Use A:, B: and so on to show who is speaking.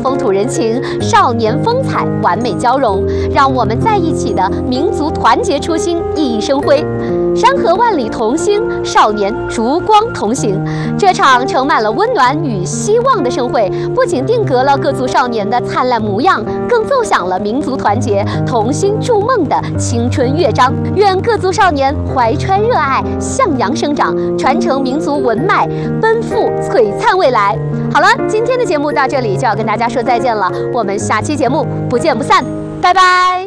A: 风土人情、少年风采完美交融，让我们在一起的民族团结初心熠熠生辉。山河万里同心，少年烛光同行。这场盛满了温暖与希望的盛会，不仅定格了各族少年的灿烂模样，更奏响了民族团结、同心筑梦的青春乐章。愿各族少年怀揣热爱，向阳生长，传承民族文脉，奔赴璀璨未来。好了，今天的节目到这里就要跟大家说再见了，我们下期节目不见不散，拜拜。